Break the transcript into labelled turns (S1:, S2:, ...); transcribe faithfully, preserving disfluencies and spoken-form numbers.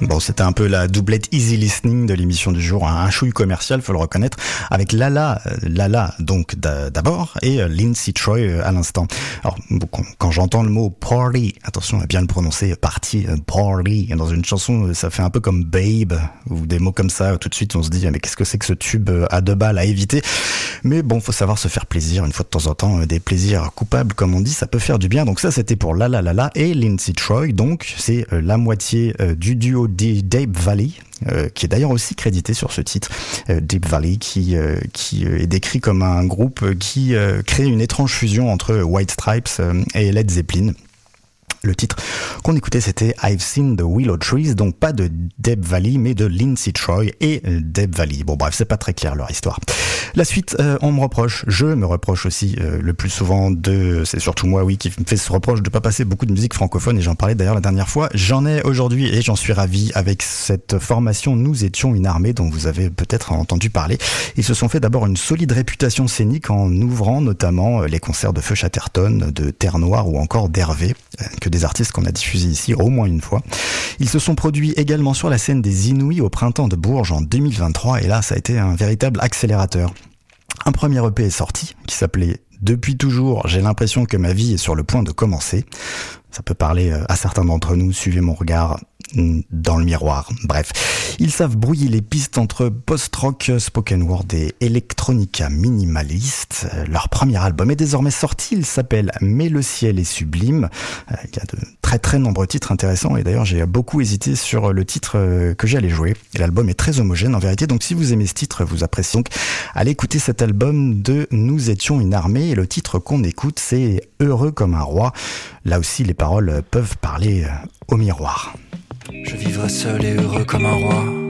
S1: Bon, c'était un peu la doublette easy listening de l'émission du jour, un chouille commercial, faut le reconnaître, avec Lala, Lala donc d'abord, et Lindsay Troy à l'instant. Alors, quand j'entends le mot party, attention à bien le prononcer, party, party, dans une chanson, ça fait un peu comme babe, ou des mots comme ça, tout de suite on se dit, mais qu'est-ce que c'est que ce tube à deux balles à éviter? Mais bon, faut savoir se faire plaisir, une fois de temps en temps, des plaisirs coupables, comme on dit, ça peut faire du bien. Donc ça, c'était pour Lala Lala et Lindsay Troy, donc c'est la moitié du duo Deep Valley, euh, qui est d'ailleurs aussi crédité sur ce titre, euh, Deep Valley, qui euh, qui est décrit comme un groupe qui euh, crée une étrange fusion entre White Stripes euh, et Led Zeppelin. Le titre qu'on écoutait, c'était I've Seen the Willow Trees, donc pas de Deep Valley, mais de Lindsay Troy et Deep Valley. Bon bref, c'est pas très clair leur histoire. La suite, euh, on me reproche, je me reproche aussi euh, le plus souvent de, c'est surtout moi, oui, qui me fait ce reproche de pas passer beaucoup de musique francophone, et j'en parlais d'ailleurs la dernière fois. J'en ai aujourd'hui et j'en suis ravi avec cette formation Nous étions une armée dont vous avez peut-être entendu parler. Ils se sont fait d'abord une solide réputation scénique en ouvrant notamment les concerts de Feu Chatterton, de Terre Noire ou encore d'Hervé, que des artistes qu'on a diffusés ici au moins une fois. Ils se sont produits également sur la scène des Inouïs au printemps de Bourges en deux mille vingt-trois, et là ça a été un véritable accélérateur. Un premier E P est sorti qui s'appelait Depuis toujours, j'ai l'impression que ma vie est sur le point de commencer. Ça peut parler à certains d'entre nous, suivez mon regard dans le miroir. Bref, ils savent brouiller les pistes entre post-rock, spoken word et electronica minimaliste. Leur premier album est désormais sorti, il s'appelle Mais le ciel est sublime. Il y a de très très nombreux titres intéressants, et d'ailleurs j'ai beaucoup hésité sur le titre que j'allais jouer. Et l'album est très homogène en vérité, donc si vous aimez ce titre, vous appréciez, donc allez écouter cet album de Nous étions une armée, et le titre qu'on écoute c'est Heureux comme un roi. Là aussi les paroles peuvent parler au miroir.
S2: Je vivrai seul et heureux comme un roi.